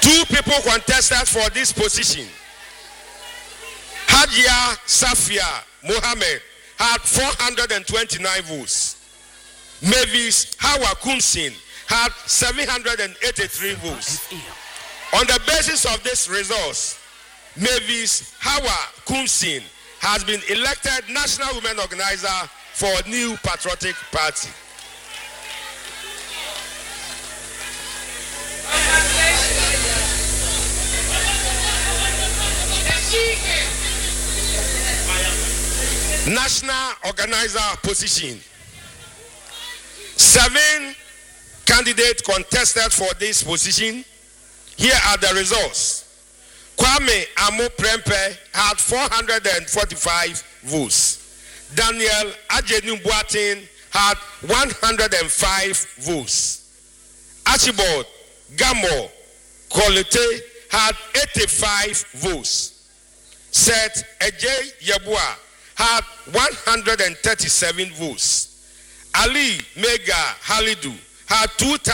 Two people contested for this position. Hajia Safia Mohammed had 429 votes. Mavis Hawa Kumsin had 783 votes. On the basis of this results, Mavis Hawa Kumsin has been elected National Women Organizer for New Patriotic Party. National Organizer position. 7 candidates contested for this position. Here are the results. Kwame Amo Prempe had 445 votes. Daniel Ajenu Boatin had 105 votes. Archibald Gamo Kolete had 85 votes. Seth Ejay Yabua had 137 votes. Ali Mega Halidu had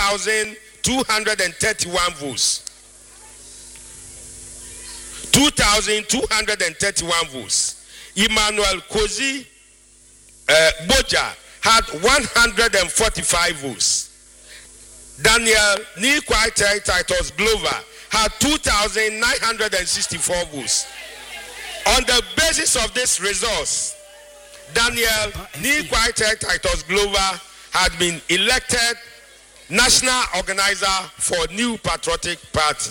2,231 votes. 2,231 votes. Emmanuel Kozi Boja had 145 votes. Daniel Nikwaite Titus Glover had 2,964 votes. On the basis of this results, Daniel Nikwaite Titus Glover had been elected National Organizer for New Patriotic Party.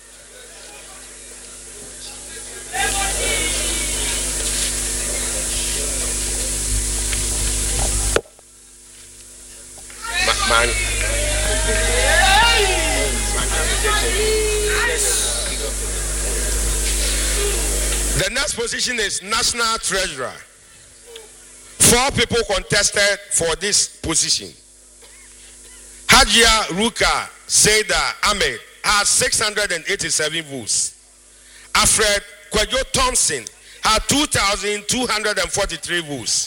The next position is National Treasurer. 4 people contested for this position. Hajia Ruka Seda Ahmed had 687 votes. Alfred Kwejo Thompson had 2,243 votes.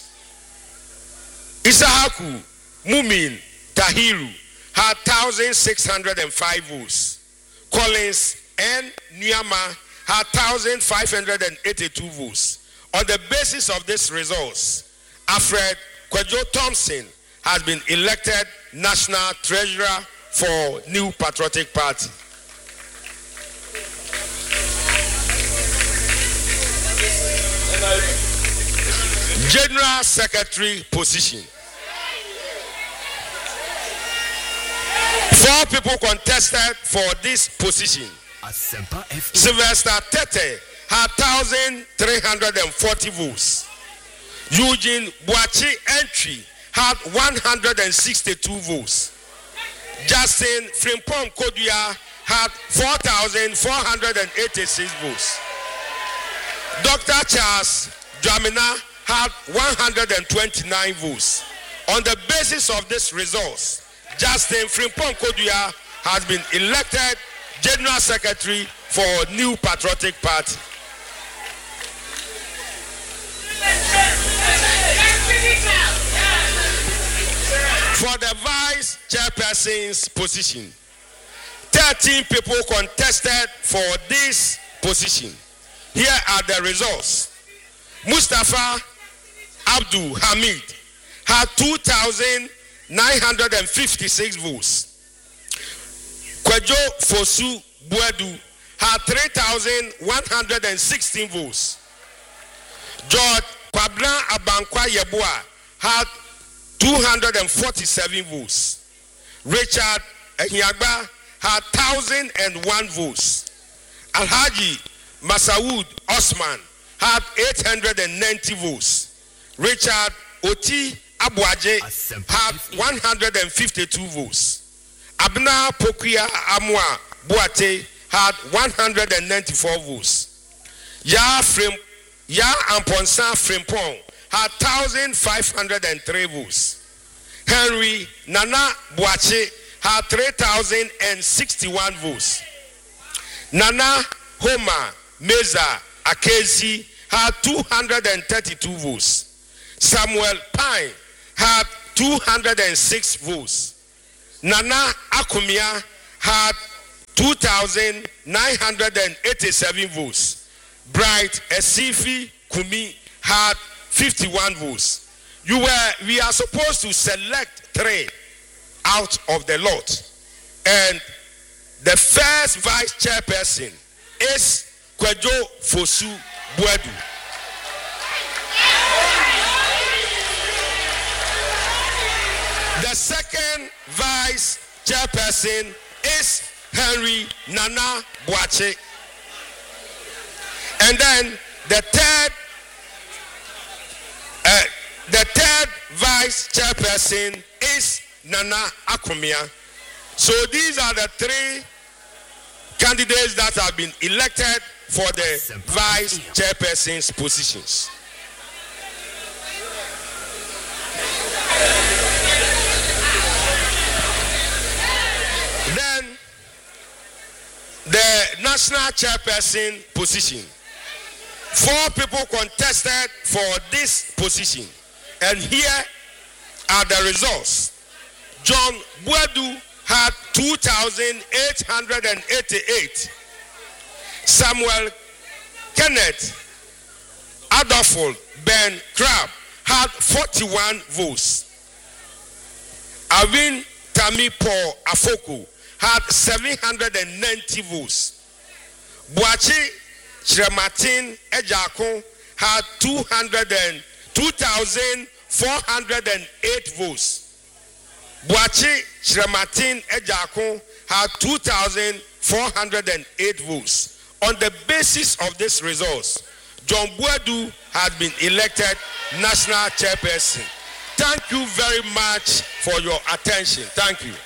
Isahaku Mumin Tahiru had 1,605 votes. Collins N. Nyama had 1,582 votes. On the basis of these results, Alfred Kwejo Thompson has been elected National Treasurer for New Patriotic Party. General Secretary position. 4 people contested for this position. Sylvester Tete had 1,340 votes. Eugene Boachi Entry had 162 votes. Justin Frimpong Kodia had 4,486 votes. Dr. Charles Dramina had 129 votes. On the basis of these results, Justin Frimpong Kodia has been elected General Secretary for New Patriotic Party. For the Vice Chairperson's position, 13 people contested for this position. Here are the results. Mustafa Abdul Hamid had 2,956 votes. Kwejo Fosu Buedu had 3,116 votes. George Kwabna Abankwa Yebua had 247 votes. Richard Ehiagba had 1,001 votes. Alhaji Masawood Osman had 890 votes. Richard Oti Abuaje had 152 votes. Abna Pokia Amwa Boate had 194 votes. Ya Amponsa Frimpong had 1,503 votes. Henry Nana Boache had 3,061 votes. Nana Homa Meza Akezi had 232 votes. Samuel Pine had 206 votes. Nana Akumia had 2,987 votes. Bright Esifi Kumi had 51 votes. We are supposed to select 3 out of the lot. And the first vice chairperson is Kwadwo Fosu Buadu. The second vice chairperson is Henry Nana Boakye. And then the third vice chairperson is Nana Akomia. So these are the 3 candidates that have been elected for the vice chairperson's positions. Then the national chairperson position. 4 people contested for this position. And here are the results. John Buadu had 2,888. Samuel Kenneth Adolfo Ben Crab had 41 votes. Avin Tami Paul Afoko had 790 votes. Boakye Chirematin Ejako had 2,408 votes. Boakye Chirematin Ejako had 2,408 votes. On the basis of these results, John Buadu had been elected national chairperson. Thank you very much for your attention. Thank you.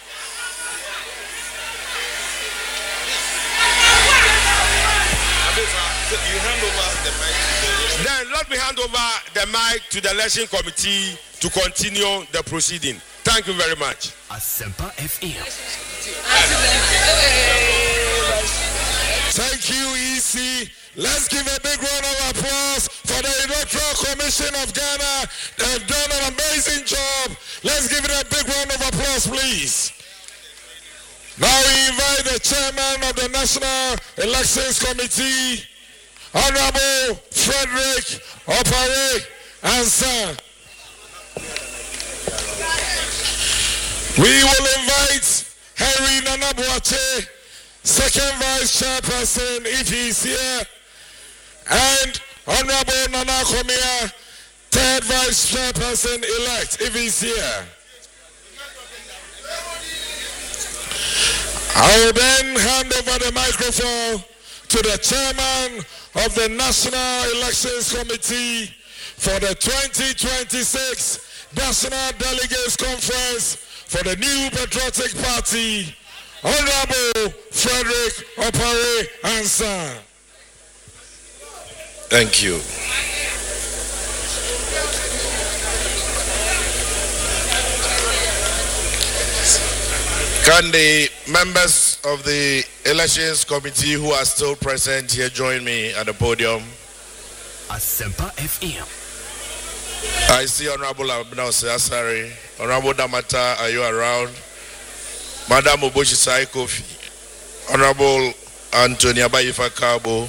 Then let me hand over the mic to the election committee to continue the proceeding. Thank you very much. Asempa FM. Thank you, EC. Let's give a big round of applause for the Electoral Commission of Ghana. They've done an amazing job. Let's give it a big round of applause, please. Now we invite the chairman of the National Elections Committee, Honorable Frederick Opare Ansah. We will invite Henry Nana Boakye, second vice chairperson, if he is here, and Honorable Nana Akomia, third vice chairperson elect, if he is here. I will then hand over the microphone to the chairman of the National Elections Committee for the 2026 National Delegates Conference for the New Patriotic Party, Honorable Frederick Opare Ansah. Thank you. Can the members of the Elections Committee who are still present here join me at the podium? Asempa FM. I see Honorable Abna Asari. Honorable Damata, are you around? Madam Oboshi Sai Kofi. Honorable Antonia Baifa Kabo.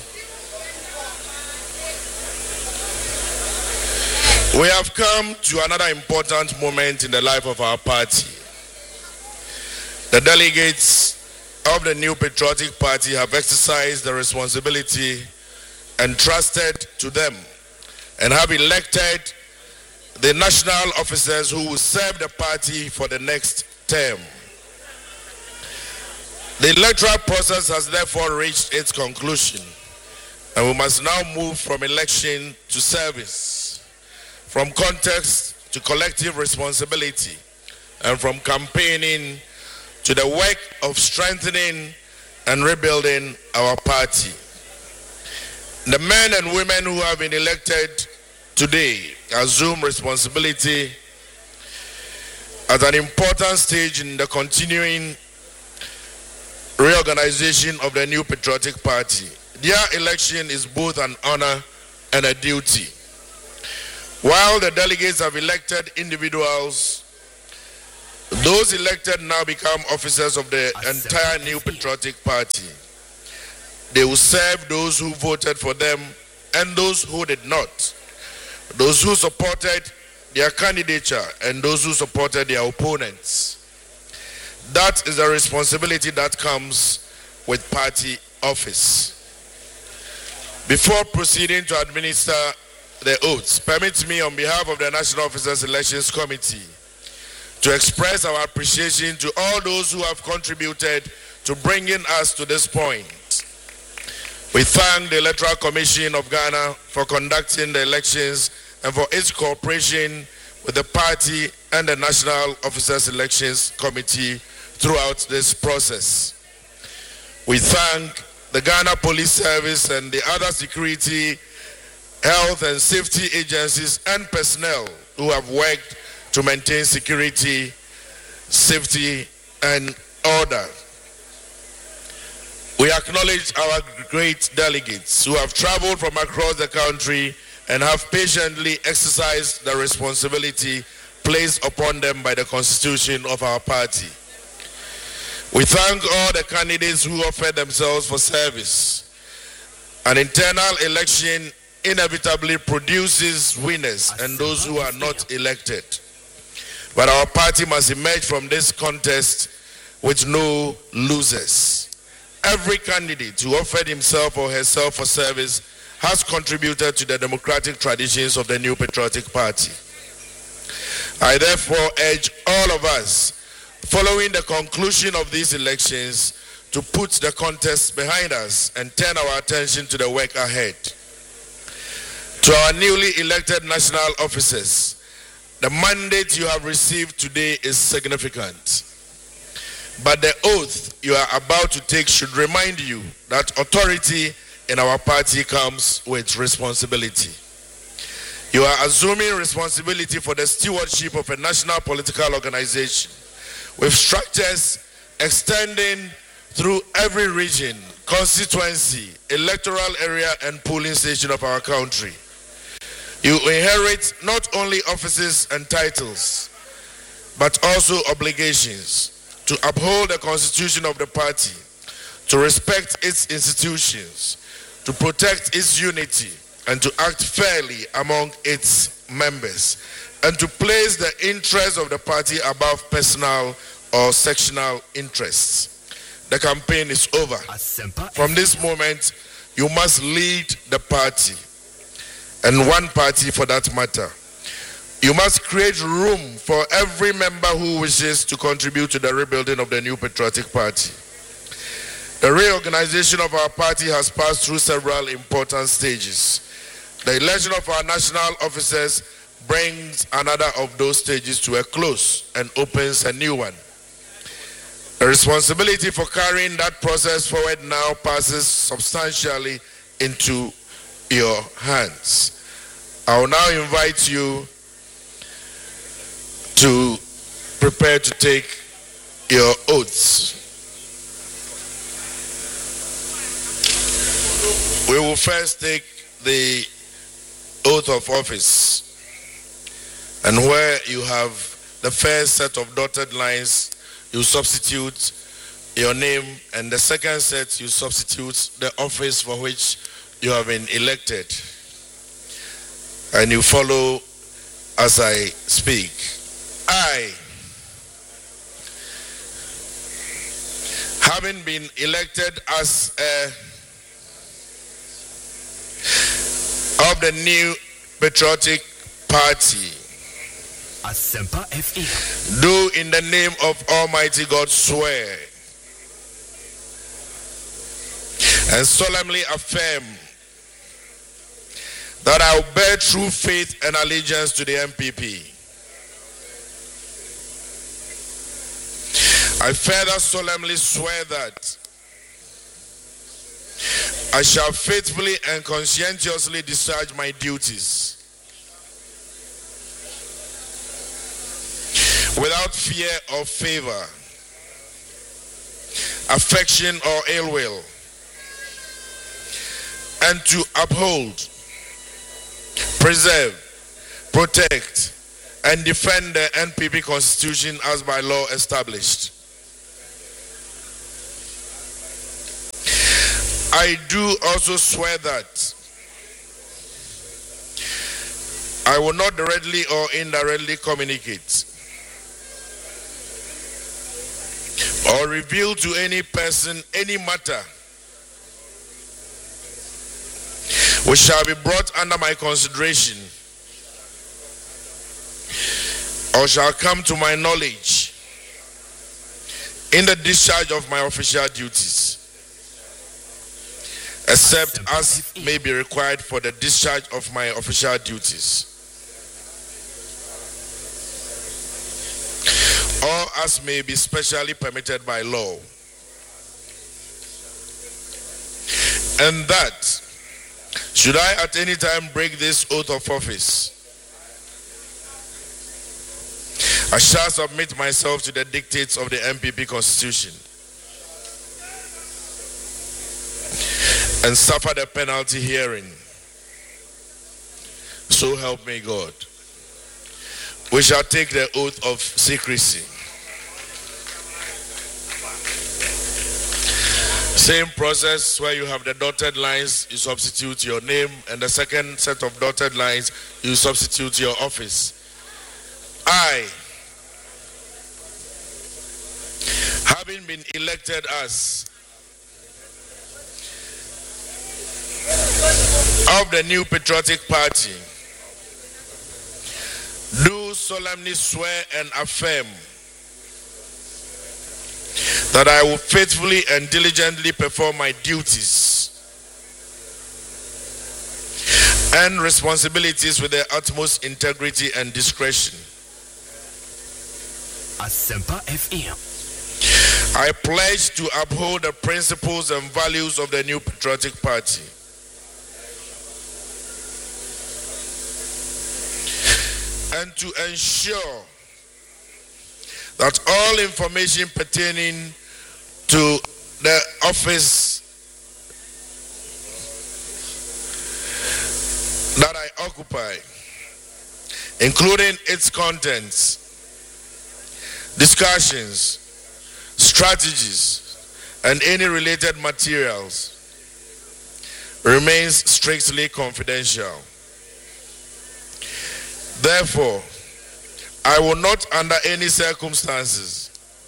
We have come to another important moment in the life of our party. The delegates of the New Patriotic Party have exercised the responsibility entrusted to them and have elected the national officers who will serve the party for the next term. The electoral process has therefore reached its conclusion, and we must now move from election to service, from context to collective responsibility, and from campaigning to the work of strengthening and rebuilding our party. The men and women who have been elected today assume responsibility at an important stage in the continuing reorganization of the New Patriotic Party. Their election is both an honor and a duty. While the delegates have elected individuals Those elected now become officers of the entire New Patriotic Party. They will serve those who voted for them and those who did not, those who supported their candidature and those who supported their opponents. That is the responsibility that comes with party office. Before proceeding to administer the oaths, permit me on behalf of the National Officers Elections Committee to express our appreciation to all those who have contributed to bringing us to this point. We thank the Electoral Commission of Ghana for conducting the elections and for its cooperation with the party and the National Officers Elections Committee throughout this process. We thank the Ghana Police Service and the other security, health and safety agencies and personnel who have worked to maintain security, safety and order. We acknowledge our great delegates who have traveled from across the country and have patiently exercised the responsibility placed upon them by the constitution of our party. We thank all the candidates who offered themselves for service. An internal election inevitably produces winners and those who are not elected. But our party must emerge from this contest with no losers. Every candidate who offered himself or herself for service has contributed to the democratic traditions of the New Patriotic Party. I therefore urge all of us, following the conclusion of these elections, to put the contest behind us and turn our attention to the work ahead. To our newly elected national officers, the mandate you have received today is significant. But the oath you are about to take should remind you that authority in our party comes with responsibility. You are assuming responsibility for the stewardship of a national political organization with structures extending through every region, constituency, electoral area and polling station of our country. You inherit not only offices and titles, but also obligations to uphold the constitution of the party, to respect its institutions, to protect its unity, and to act fairly among its members, and to place the interests of the party above personal or sectional interests. The campaign is over. From this moment, you must lead the party, and one party for that matter. You must create room for every member who wishes to contribute to the rebuilding of the New Patriotic Party. The reorganization of our party has passed through several important stages. The election of our national officers brings another of those stages to a close and opens a new one. The responsibility for carrying that process forward now passes substantially into your hands. I will now invite you to prepare to take your oaths. We will first take the oath of office, and where you have the first set of dotted lines, you substitute your name, and the second set you substitute the office for which you have been elected, and you follow as I speak. I, having been elected as of the New Patriotic Party, Asempa FM, do in the name of Almighty God swear and solemnly affirm that I will bear true faith and allegiance to the NPP. I further solemnly swear that I shall faithfully and conscientiously discharge my duties without fear or favor, affection or ill will, and to uphold, preserve, protect, and defend the NPP Constitution as by law established. I do also swear that I will not directly or indirectly communicate or reveal to any person any matter which shall be brought under my consideration or shall come to my knowledge in the discharge of my official duties, except as may be required for the discharge of my official duties, or as may be specially permitted by law. And that, should I at any time break this oath of office, I shall submit myself to the dictates of the NPP Constitution and suffer the penalty herein. So help me God. We shall take the oath of secrecy. Same process where you have the dotted lines, you substitute your name, and the second set of dotted lines, you substitute your office. I, having been elected as of the New Patriotic Party, do solemnly swear and affirm that I will faithfully and diligently perform my duties and responsibilities with the utmost integrity and discretion. Asempa FM. I pledge to uphold the principles and values of the New Patriotic Party, and to ensure that all information pertaining to the office that I occupy, including its contents, discussions, strategies, and any related materials, remains strictly confidential. Therefore, I will not under any circumstances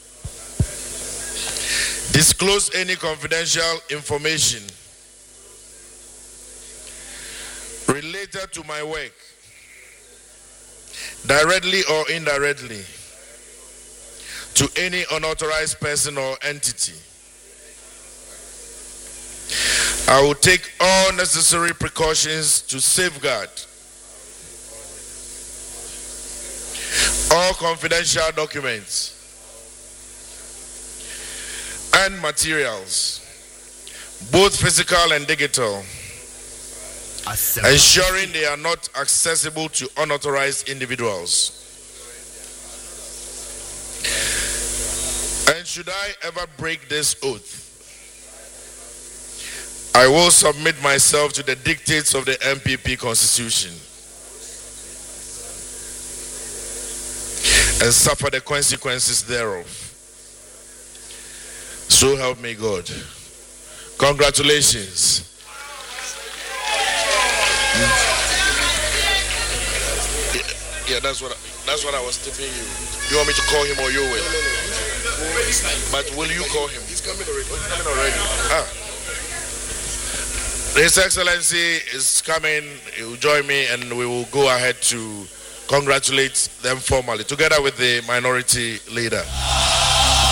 disclose any confidential information related to my work, directly or indirectly, to any unauthorized person or entity. I will take all necessary precautions to safeguard all confidential documents and materials, both physical and digital, ensuring they are not accessible to unauthorized individuals. And should I ever break this oath, I will submit myself to the dictates of the NPP Constitution and suffer the consequences thereof. So help me God. Congratulations. Yeah, that's what I was tipping you. You want me to call him or you will? But will you call him? He's coming already. His Excellency is coming. He will join me and we will go ahead to congratulate them formally, together with the minority leader.